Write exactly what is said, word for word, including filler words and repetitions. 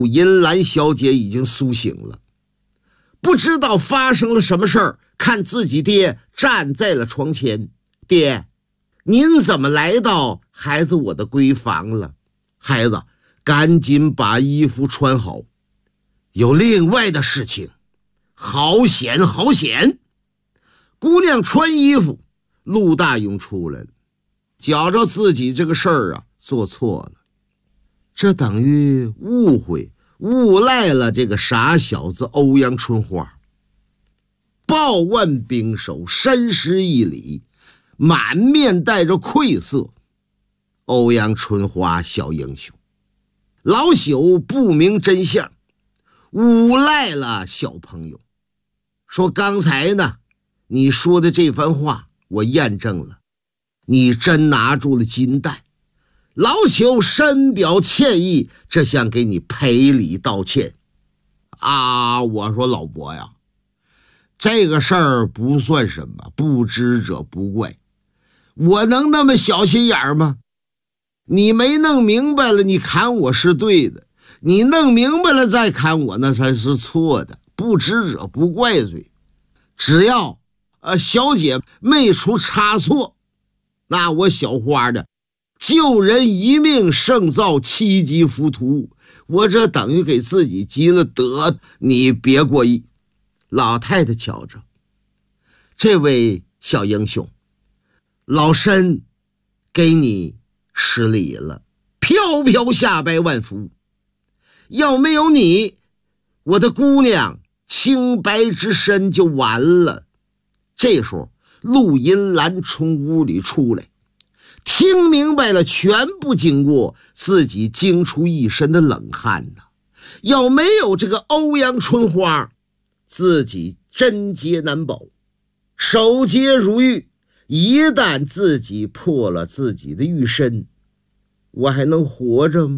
银兰小姐已经苏醒了，不知道发生了什么事儿，看自己爹站在了床前。爹，您怎么来到孩子我的闺房了？孩子，赶紧把衣服穿好，有另外的事情，好险好险！姑娘穿衣服，陆大勇出来了，觉着自己这个事儿啊做错了，这等于误会诬赖了这个傻小子欧阳春花。抱腕并手，深施一礼，满面带着愧色。欧阳春花小英雄，老朽不明真相，诬赖了小朋友。说刚才呢你说的这番话我验证了，你真拿住了金蛋，老朽深表歉意，这想给你赔礼道歉。啊，我说老伯呀，这个事儿不算什么，不知者不怪，我能那么小心眼吗？你没弄明白了，你砍我是对的，你弄明白了再砍我那才是错的，不知者不怪罪。只要呃小姐没出差错，那我小花的救人一命胜造七级浮屠，我这等于给自己积了德，你别过意。老太太瞧着，这位小英雄，老身给你失礼了，飘飘下拜万福。要没有你，我的姑娘清白之身就完了。这时候陆银兰从屋里出来，听明白了全部经过，自己惊出一身的冷汗呐。要没有这个欧阳春花，自己贞洁难保，守节如玉。一旦自己破了自己的玉身，我还能活着吗？